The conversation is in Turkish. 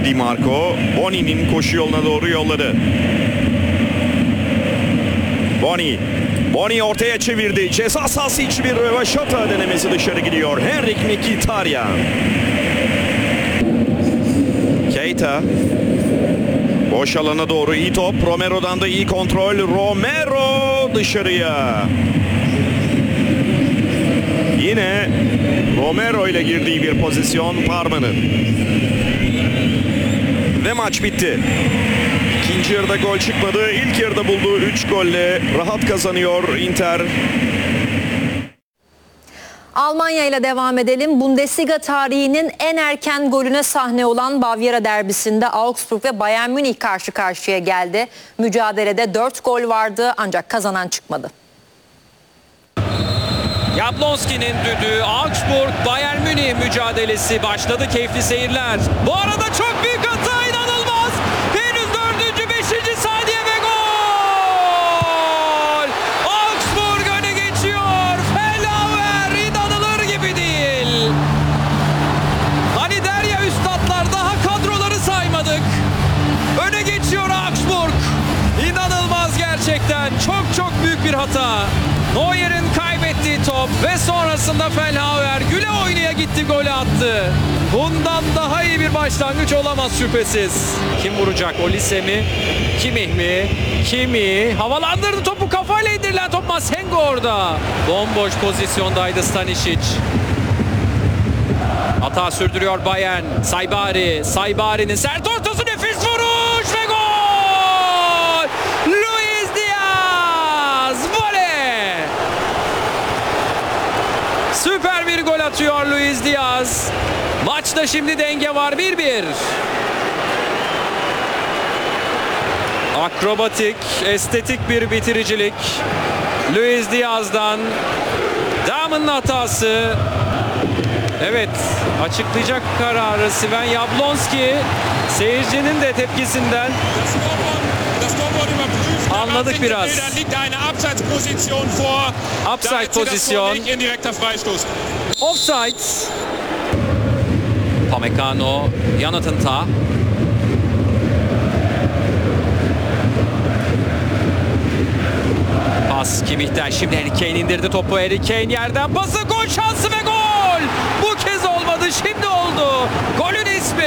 Di Marco, Boni'nin koşu yoluna doğru yolladı. Boni ortaya çevirdi. Ceza sahası içi bir rövaşata denemesi, dışarı gidiyor. Henrik Mkhitaryan. Keita. Boş alana doğru iyi top. Romero'dan da iyi kontrol. Romero dışarıya. Yine Romero ile girdiği bir pozisyon Parma'nın. Ve maç bitti. İkinci yarıda gol çıkmadı. İlk yarıda bulduğu 3 golle rahat kazanıyor Inter. Almanya ile devam edelim. Bundesliga tarihinin en erken golüne sahne olan Bavyera derbisinde Augsburg ve Bayern Münih karşı karşıya geldi. Mücadelede 4 gol vardı ancak kazanan çıkmadı. Jablonski'nin düdüğü, Augsburg Bayern Münih mücadelesi başladı. Keyifli seyirler. Bu arada çok büyük hata, inanılmaz. Henüz 4. 5. saniye ve gol. Augsburg öne geçiyor. Fellauer, inanılır gibi değil. Hani der ya üstadlar, daha kadroları saymadık. Öne geçiyor Augsburg. İnanılmaz gerçekten. Çok büyük bir hata. Neuer'in kaybettiği top ve sonrasında Fellauer güle oynaya gitti, golü attı. Bundan daha iyi bir başlangıç olamaz şüphesiz. Kim vuracak? Olise mi? Kimmich mi? Kimi havalandırdı topu, kafayla indirilen top, Masengo orada. Bomboş pozisyondaydı Stanisic. Hata sürdürüyor Bayern. Saibari'nin sert ortası, nefis vuruş ve gol! Luis Diaz! Voley! Süper bir gol atıyor Luis Diaz. Maçta şimdi denge var, 1-1. Akrobatik, estetik bir bitiricilik. Luis Diaz'dan. Daum'un hatası. Evet, açıklayacak kararı Sven Jablonski. Seyircinin de tepkisinden anladık biraz. Upside pozisyon. Offside. Pamecano yanıtında. Pas Kimmich'ten, şimdi Harry Kane indirdi topu. Harry Kane yerden pası, gol şansı ve gol! Bu kez olmadı, şimdi oldu. Golün